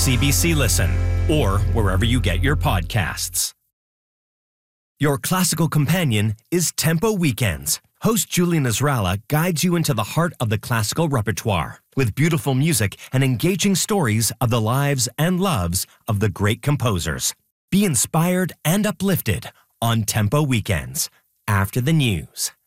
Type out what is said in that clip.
CBC Listen or wherever you get your podcasts. Your classical companion is Tempo Weekends. Host Julian Nasrallah guides you into the heart of the classical repertoire with beautiful music and engaging stories of the lives and loves of the great composers. Be inspired and uplifted on Tempo Weekends after the news.